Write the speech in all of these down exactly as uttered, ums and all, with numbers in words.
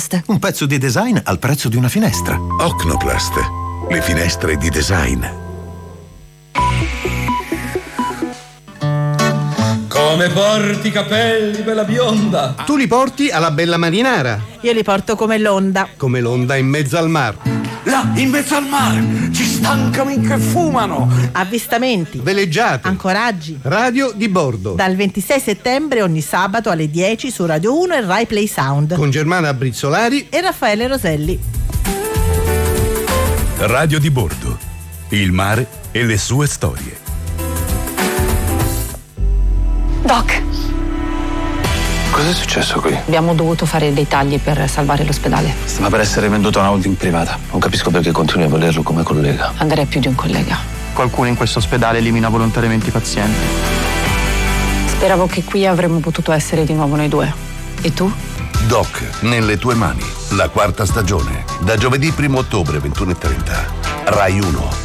Ocnoplast. Un pezzo di design al prezzo di una finestra. Ocnoplast. Le finestre di design. Come porti i capelli, bella bionda? Tu li porti alla bella marinara. Io li porto come l'onda. Come l'onda in mezzo al mar. Là, in mezzo al mare, ci stancano che fumano. Avvistamenti, veleggiate, ancoraggi, radio di bordo. Dal ventisei settembre ogni sabato alle dieci su Radio uno e Rai Play Sound. Con Germana Brizzolari e Raffaele Roselli. Radio di bordo. Il mare e le sue storie. Doc, cos'è successo qui? abbiamo dovuto fare dei tagli per salvare l'ospedale. Stava per essere venduto a una holding privata. Non capisco perché continui a volerlo come collega. Andrei più di un collega. Qualcuno in questo ospedale elimina volontariamente i pazienti. Speravo che qui avremmo potuto essere di nuovo noi due. E tu? Doc, nelle tue mani. La quarta stagione. Da giovedì primo ottobre, ventuno e trenta. Rai uno.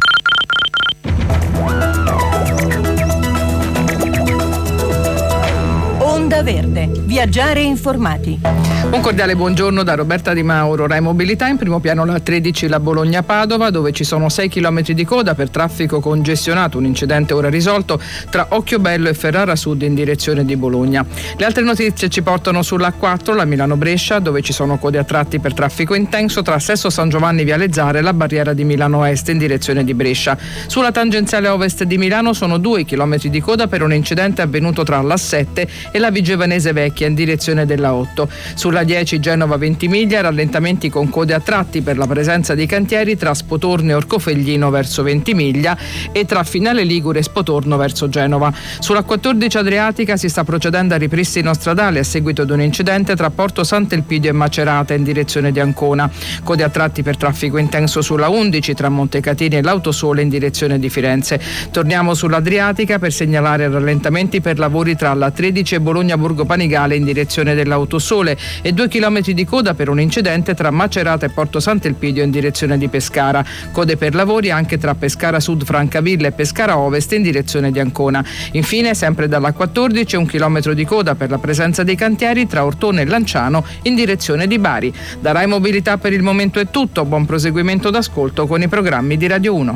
Onda Verde. Viaggiare informati. Un cordiale buongiorno da Roberta Di Mauro. Rai Mobilità, in primo piano la tredici, la Bologna-Padova, dove ci sono sei chilometri di coda per traffico congestionato, un incidente ora risolto tra Occhiobello e Ferrara Sud in direzione di Bologna. Le altre notizie ci portano sulla A quattro, la Milano-Brescia, dove ci sono code a tratti per traffico intenso tra Sesto San Giovanni Viale Zara e la barriera di Milano Est in direzione di Brescia. Sulla tangenziale ovest di Milano sono due chilometri di coda per un incidente avvenuto tra l'A sette e la Vigevanese Vecchia in direzione della otto. Sulla dieci Genova Ventimiglia, rallentamenti con code a tratti per la presenza di cantieri tra Spotorno e Orcofelglino verso Ventimiglia e tra Finale Ligure e Spotorno verso Genova. Sulla quattordici Adriatica si sta procedendo a ripristino stradale a seguito di un incidente tra Porto Sant'Elpidio e Macerata in direzione di Ancona. Code a tratti per traffico intenso sulla undici tra Montecatini e l'Autosole in direzione di Firenze. Torniamo sull'Adriatica per segnalare rallentamenti per lavori tra la tredici e Bologna Borgo Panigale in direzione dell'Autosole e due chilometri di coda per un incidente tra Macerata e Porto Sant'Elpidio in direzione di Pescara. Code per lavori anche tra Pescara Sud Francavilla e Pescara Ovest in direzione di Ancona. Infine, sempre dalla quattordici, un chilometro di coda per la presenza dei cantieri tra Ortone e Lanciano in direzione di Bari. Da Rai Mobilità per il momento è tutto. Buon proseguimento d'ascolto con i programmi di Radio uno.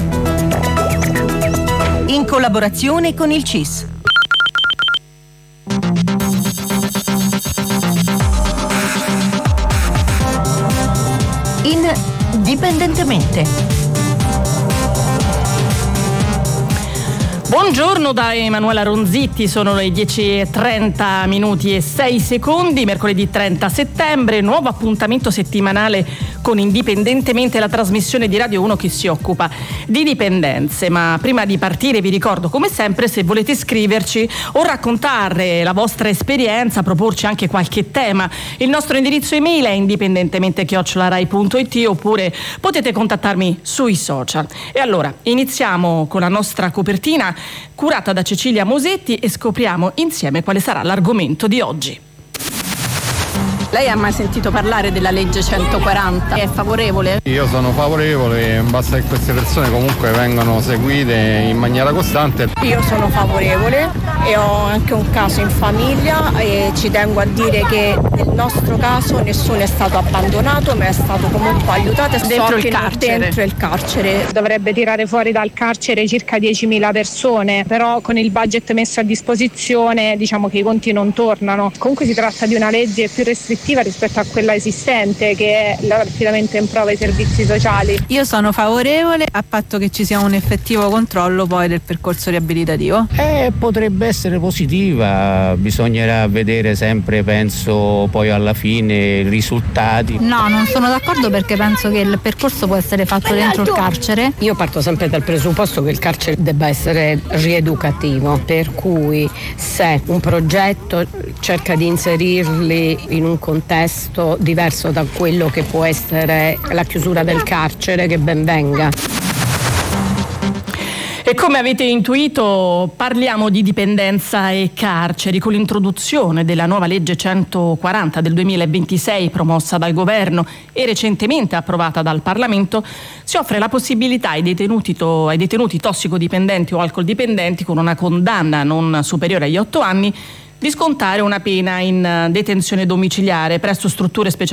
In collaborazione con il C I S. Indipendentemente. Buongiorno da Emanuela Ronzitti, sono le dieci e trenta minuti e sei secondi, mercoledì trenta settembre, nuovo appuntamento settimanale con Indipendentemente, la trasmissione di Radio uno che si occupa di dipendenze. Ma prima di partire vi ricordo, come sempre, se volete scriverci o raccontare la vostra esperienza, proporci anche qualche tema, il nostro indirizzo email è indipendentemente chiocciola rai punto it oppure potete contattarmi sui social. E allora iniziamo con la nostra copertina curata da Cecilia Mosetti e scopriamo insieme quale sarà l'argomento di oggi. Lei ha mai sentito parlare della legge centoquaranta? È favorevole? Io sono favorevole, basta che queste persone comunque vengano seguite in maniera costante. Io sono favorevole e ho anche un caso in famiglia e ci tengo a dire che nel nostro caso nessuno è stato abbandonato, ma è stato comunque aiutato. Dentro so il che carcere. Dentro il carcere. Dovrebbe tirare fuori dal carcere circa diecimila persone, però con il budget messo a disposizione diciamo che i conti non tornano. Comunque si tratta di una legge più restrittiva rispetto a quella esistente, che è l'affidamento in prova ai servizi sociali. Io sono favorevole a patto che ci sia un effettivo controllo poi del percorso riabilitativo. Eh, potrebbe essere positiva, bisognerà vedere sempre, penso, poi alla fine i risultati. No, non sono d'accordo perché penso che il percorso può essere fatto dentro il carcere. Io parto sempre dal presupposto che il carcere debba essere rieducativo, per cui se un progetto cerca di inserirli in un contesto diverso da quello che può essere la chiusura del carcere, che ben venga. E come avete intuito parliamo di dipendenza e carceri con l'introduzione della nuova legge centoquaranta del duemilaventisei promossa dal governo e recentemente approvata dal Parlamento. Si offre la possibilità ai detenuti, to- ai detenuti tossicodipendenti o alcoldipendenti con una condanna non superiore agli otto anni di scontare una pena in detenzione domiciliare presso strutture speciali